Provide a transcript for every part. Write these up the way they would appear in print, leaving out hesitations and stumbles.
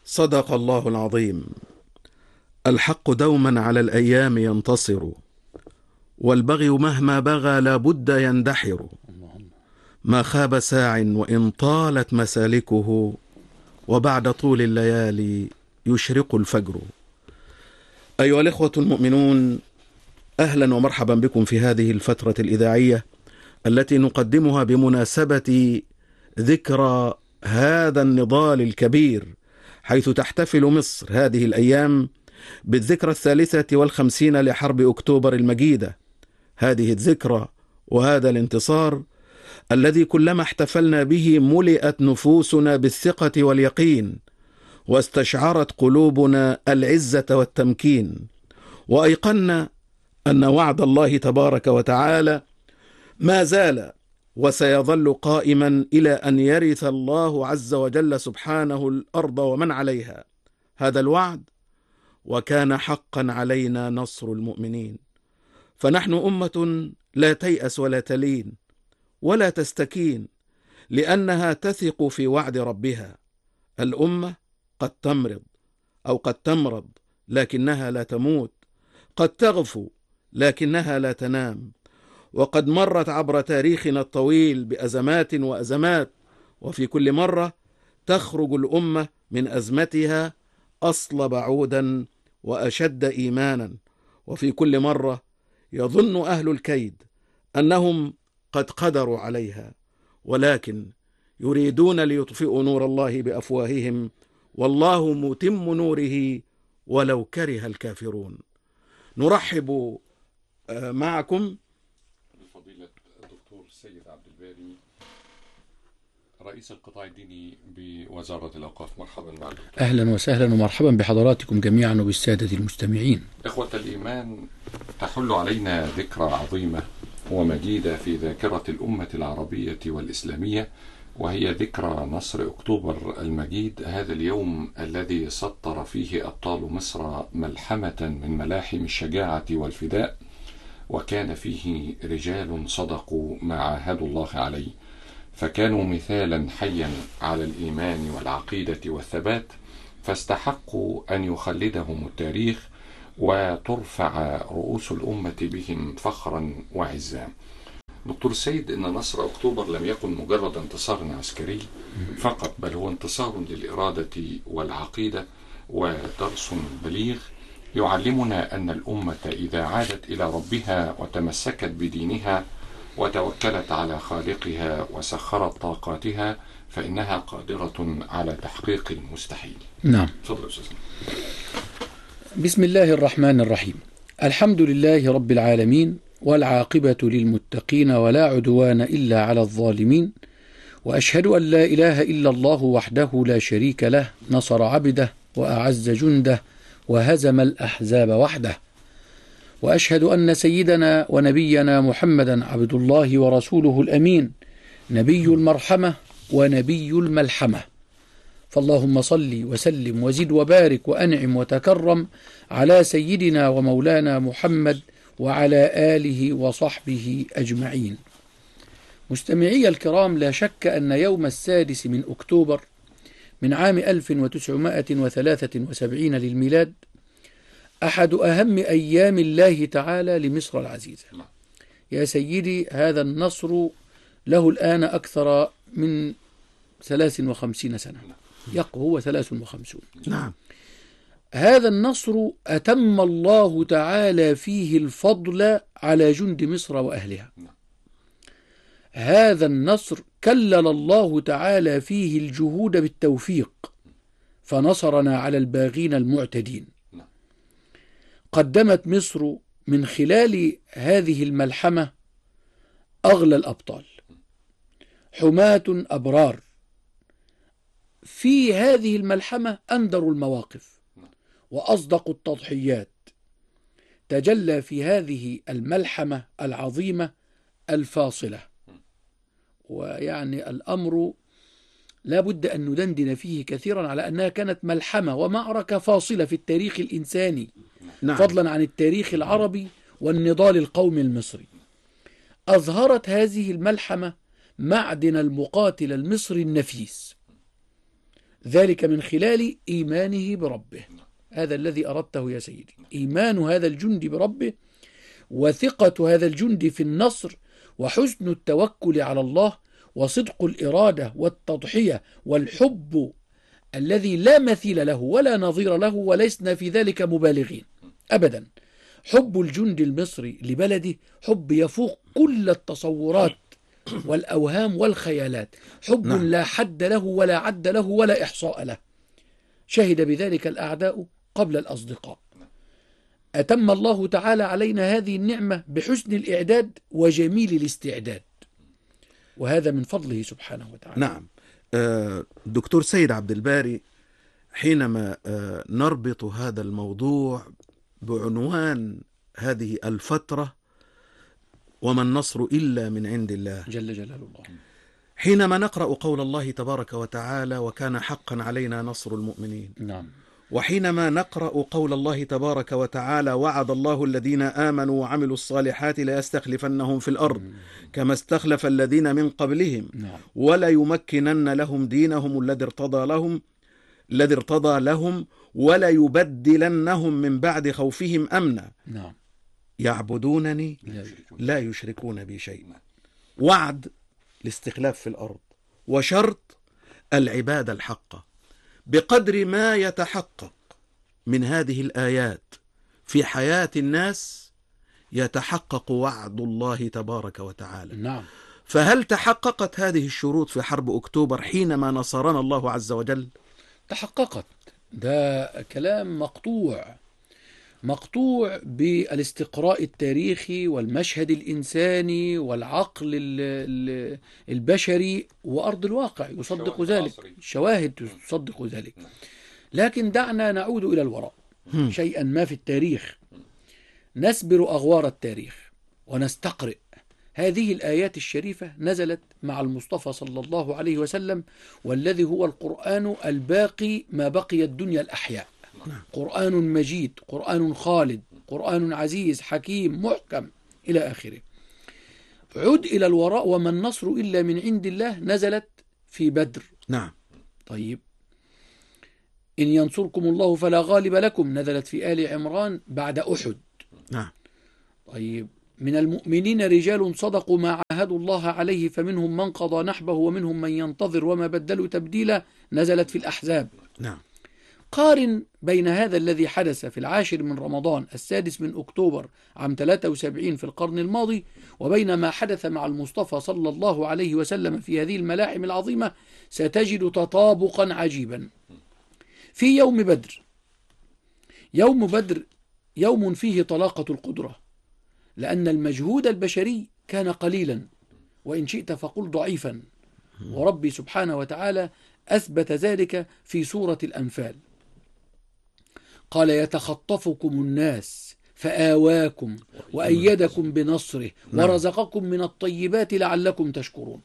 صدق الله العظيم. الحق دوما على الأيام ينتصر، والبغي مهما بغى لابد يندحر. ما خاب ساع وإن طالت مسالكه، وبعد طول الليالي يشرق الفجر. أيها الإخوة المؤمنون، أهلا ومرحبا بكم في هذه الفترة الإذاعية التي نقدمها بمناسبة ذكرى هذا النضال الكبير، حيث تحتفل مصر هذه الأيام بالذكرى 53 لحرب أكتوبر المجيدة. هذه الذكرى وهذا الانتصار الذي كلما احتفلنا به ملئت نفوسنا بالثقة واليقين، واستشعرت قلوبنا العزة والتمكين، وأيقنا أن وعد الله تبارك وتعالى ما زال وسيظل قائما إلى أن يرث الله عز وجل سبحانه الأرض ومن عليها. هذا الوعد وكان حقا علينا نصر المؤمنين. فنحن أمة لا تيأس ولا تلين ولا تستكين، لأنها تثق في وعد ربها. الأمة قد تمرض أو قد تمرض لكنها لا تموت، قد تغفو لكنها لا تنام، وقد مرت عبر تاريخنا الطويل بأزمات وأزمات، وفي كل مرة تخرج الأمة من أزمتها أصلب عودا وأشد إيمانا، وفي كل مرة يظن أهل الكيد أنهم قد قدروا عليها، ولكن يريدون ليطفئوا نور الله بأفواههم، والله متم نوره ولو كره الكافرون. نرحب معكم بفضيلة الدكتور السيد عبد الباري، رئيس القطاع الديني بوزارة الأوقاف. مرحبا معك. أهلا وسهلا ومرحبا بحضراتكم جميعا وبالسادة المستمعين. إخوة الإيمان، تحل علينا ذكرى عظيمة ومجيدة في ذاكرة الأمة العربية والإسلامية، وهي ذكرى نصر أكتوبر المجيد. هذا اليوم الذي سطر فيه أبطال مصر ملحمة من ملاحم الشجاعة والفداء، وكان فيه رجال صدقوا ما عاهدوا الله عليه، فكانوا مثالا حيا على الإيمان والعقيدة والثبات، فاستحقوا أن يخلدهم التاريخ وترفع رؤوس الأمة بهم فخرا وعزا. دكتور السيد، إن نصر أكتوبر لم يكن مجرد انتصار عسكري فقط، بل هو انتصار للإرادة والعقيدة، ودرس بليغ يعلمنا أن الأمة إذا عادت إلى ربها وتمسكت بدينها وتوكلت على خالقها وسخرت طاقاتها، فإنها قادرة على تحقيق المستحيل. نعم. تفضل أستاذ. بسم الله الرحمن الرحيم. الحمد لله رب العالمين، والعاقبة للمتقين، ولا عدوان إلا على الظالمين، وأشهد أن لا إله إلا الله وحده لا شريك له، نصر عبده وأعز جنده وهزم الأحزاب وحده، وأشهد أن سيدنا ونبينا محمدا عبد الله ورسوله الأمين، نبي المرحمة ونبي الملحمة. فاللهم صل وسلم وزد وبارك وأنعم وتكرم على سيدنا ومولانا محمد وعلى آله وصحبه أجمعين. مستمعي الكرام، لا شك أن يوم 6 من أكتوبر من عام 1973 للميلاد أحد أهم أيام الله تعالى لمصر العزيزة. يا سيدي، هذا النصر له الآن أكثر من 53 سنة، هو 53. نعم. هذا النصر أتم الله تعالى فيه الفضل على جند مصر وأهلها. هذا النصر كلل الله تعالى فيه الجهود بالتوفيق، فنصرنا على الباغين المعتدين. قدمت مصر من خلال هذه الملحمة أغلى الأبطال، حماة أبرار. في هذه الملحمة أندر المواقف وأصدق التضحيات. تجلى في هذه الملحمة العظيمة الفاصلة، ويعني الأمر لا بد أن ندندن فيه كثيرا على أنها كانت ملحمة ومعركة فاصلة في التاريخ الإنساني. نعم. فضلا عن التاريخ العربي والنضال القومي المصري. أظهرت هذه الملحمة معدن المقاتل المصري النفيس، ذلك من خلال إيمانه بربه. هذا الذي أردته يا سيدي، إيمان هذا الجند بربه، وثقة هذا الجند في النصر، وحسن التوكل على الله، وصدق الإرادة والتضحية والحب الذي لا مثيل له ولا نظير له، ولسنا في ذلك مبالغين أبدا. حب الجند المصري لبلده حب يفوق كل التصورات والأوهام والخيالات، حب لا حد له ولا عد له ولا إحصاء له. شهد بذلك الأعداء قبل الأصدقاء. أتم الله تعالى علينا هذه النعمة بحسن الإعداد وجميل الاستعداد، وهذا من فضله سبحانه وتعالى. نعم. دكتور سيد عبد الباري، حينما نربط هذا الموضوع بعنوان هذه الفترة وما النصر إلا من عند الله جل جلاله الله، حينما نقرأ قول الله تبارك وتعالى وكان حقا علينا نصر المؤمنين، نعم، وحينما نقرأ قول الله تبارك وتعالى وعد الله الذين آمنوا وعملوا الصالحات ليستخلفنهم في الأرض كما استخلف الذين من قبلهم ولا يمكنن لهم دينهم الذي ارتضى لهم ولا يبدلنهم من بعد خوفهم أمنا يعبدونني لا يشركون بي شيء. وعد الاستخلاف في الأرض، وشرط العبادة الحقة. بقدر ما يتحقق من هذه الآيات في حياة الناس يتحقق وعد الله تبارك وتعالى. نعم. فهل تحققت هذه الشروط في حرب أكتوبر حينما نصرنا الله عز وجل؟ تحققت. ده كلام مقطوع بالاستقراء التاريخي والمشهد الإنساني والعقل البشري وأرض الواقع يصدق ذلك، الشواهد تصدق ذلك. لكن دعنا نعود إلى الوراء شيئا ما في التاريخ، نسبر أغوار التاريخ ونستقرئ. هذه الآيات الشريفة نزلت مع المصطفى صلى الله عليه وسلم، والذي هو القرآن الباقي ما بقي الدنيا الأحياء. قرآن مجيد، قرآن خالد، قرآن عزيز حكيم محكم إلى آخره. عد إلى الوراء، وما النصر إلا من عند الله نزلت في بدر. نعم. طيب، إن ينصركم الله فلا غالب لكم نزلت في آل عمران بعد أحد. نعم. طيب، من المؤمنين رجال صدقوا ما عاهدوا الله عليه فمنهم من قضى نحبه ومنهم من ينتظر وما بدلوا تبديلا نزلت في الأحزاب. نعم. قارن بين هذا الذي حدث في 10 من رمضان 6 من أكتوبر عام 73 في القرن الماضي، وبين ما حدث مع المصطفى صلى الله عليه وسلم في هذه الملاحم العظيمة، ستجد تطابقا عجيبا. في يوم بدر، يوم بدر يوم فيه طلاقة القدرة، لأن المجهود البشري كان قليلا، وإن شئت فقل ضعيفا، وربي سبحانه وتعالى أثبت ذلك في سورة الأنفال. قال يتخطفكم الناس فآواكم وأيدكم بنصره ورزقكم من الطيبات لعلكم تشكرون.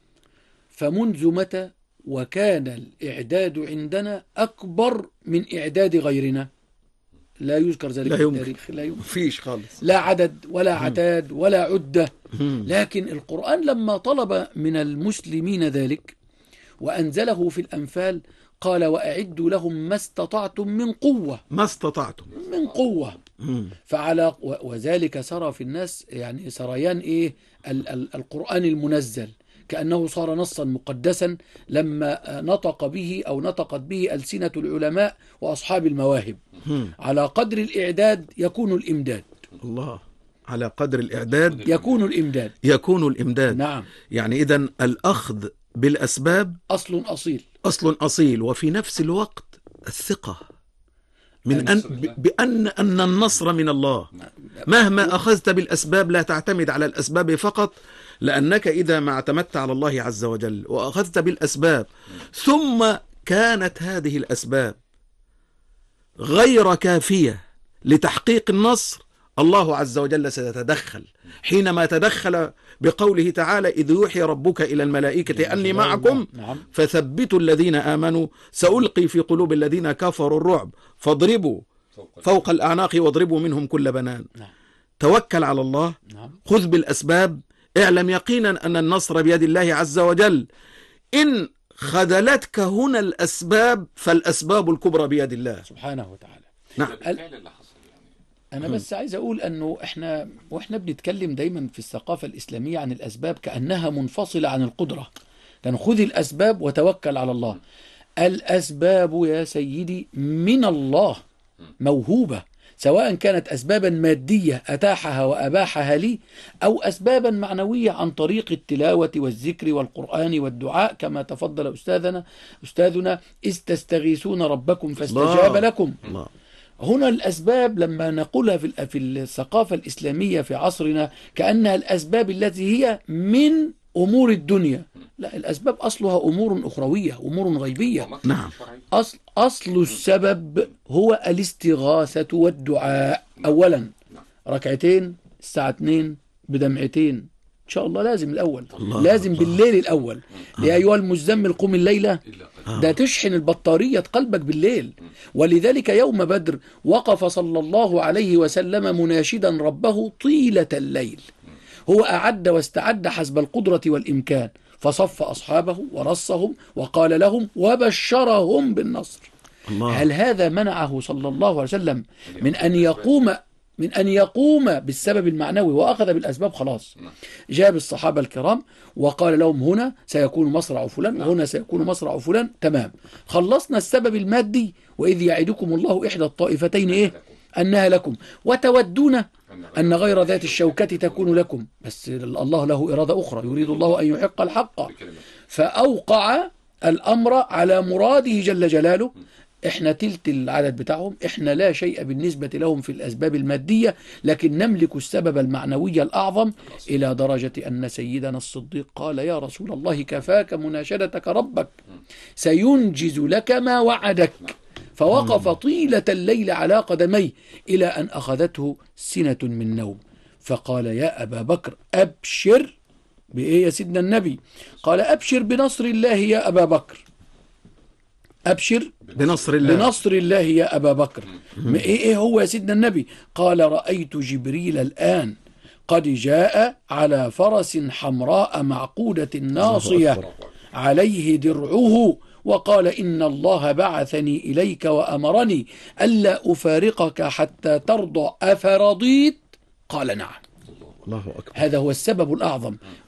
فمنذ متى وكان الإعداد عندنا أكبر من إعداد غيرنا؟ لا يذكر ذلك في التاريخ، لا يمكن، فيش خالص، لا عدد ولا عتاد ولا عدة. لكن القرآن لما طلب من المسلمين ذلك وأنزله في الأنفال قال وأعدوا لهم ما استطعتم من قوة، ما استطعتم من قوة. فعلى وذلك سرى في الناس يعني سريان القرآن المنزل، كأنه صار نصا مقدسا لما نطقت به ألسنة العلماء وأصحاب المواهب. على قدر الإعداد يكون الإمداد. الله، على قدر الإعداد يكون الإمداد. نعم. يعني إذن الأخذ بالأسباب أصل أصيل، وفي نفس الوقت الثقة بأن النصر من الله. مهما أخذت بالأسباب لا تعتمد على الأسباب فقط، لأنك إذا ما اعتمدت على الله عز وجل وأخذت بالأسباب ثم كانت هذه الأسباب غير كافية لتحقيق النصر، الله عز وجل سيتدخل. حينما تدخل بقوله تعالى إذ يوحي ربك إلى الملائكة أني معكم فثبتوا الذين آمنوا سألقي في قلوب الذين كفروا الرعب فاضربوا فوق الأعناق واضربوا منهم كل بنان. توكل على الله، خذ بالأسباب، اعلم يقينا أن النصر بيد الله عز وجل. إن خذلتك هنا الأسباب، فالأسباب الكبرى بيد الله سبحانه وتعالى. نعم. بالفعل اللي حصل يعني. أنا بس عايز أقول أنه إحنا بنتكلم دايما في الثقافة الإسلامية عن الأسباب كأنها منفصلة عن القدرة. يعني خذ الأسباب وتوكل على الله. الأسباب يا سيدي من الله موهوبة، سواء كانت أسبابا مادية أتاحها وأباحها لي، أو أسبابا معنوية عن طريق التلاوة والذكر والقرآن والدعاء، كما تفضل أستاذنا إذ تستغيثون ربكم فاستجاب لكم. الله. هنا الأسباب لما نقولها في الثقافة الإسلامية في عصرنا كأنها الأسباب التي هي من أمور الدنيا. لا، الأسباب أصلها أمور أخروية، أمور غيبية. نعم. أصل السبب هو الاستغاثة والدعاء. أولا ركعتين الساعة 2 بدمعتين إن شاء الله لازم الأول، لازم بالليل الأول. يا أيها المزمل قم الليلة، ده تشحن البطارية قلبك بالليل. ولذلك يوم بدر وقف صلى الله عليه وسلم مناشدا ربه طيلة الليل. هو أعد واستعد حسب القدرة والإمكان، فصف أصحابه ورصهم وقال لهم وبشرهم بالنصر. الله. هل هذا منعه صلى الله عليه وسلم من أن يقوم بالسبب المعنوي وأخذ بالأسباب؟ خلاص جاب الصحابة الكرام وقال لهم هنا سيكون مصرع فلان وهنا سيكون مصرع فلان. تمام، خلصنا السبب المادي. وإذ يعدكم الله إحدى الطائفتين إيه؟ أنها لكم وتودون أن غير ذات الشوكة تكون لكم. بس الله له إرادة أخرى، يريد الله أن يحق الحق، فأوقع الأمر على مراده جل جلاله. إحنا تلت العدد بتاعهم، إحنا لا شيء بالنسبة لهم في الأسباب المادية، لكن نملك السبب المعنوي الأعظم، إلى درجة أن سيدنا الصديق قال يا رسول الله كفاك مناشدتك ربك سينجز لك ما وعدك. فوقف طيلة الليل على قدميه إلى أن أخذته سنة من نوم، فقال يا أبا بكر أبشر بإيه يا سيدنا النبي؟ قال أبشر بنصر الله يا أبا بكر. أبشر بنصر الله، بنصر الله يا أبا بكر. إيه هو يا سيدنا النبي؟ قال رأيت جبريل الآن قد جاء على فرس حمراء معقودة ناصية عليه درعه، وقال إن الله بعثني إليك وأمرني ألا أفارقك حتى ترضى، أفرضيت؟ قال نعم. الله أكبر. هذا هو السبب الأعظم.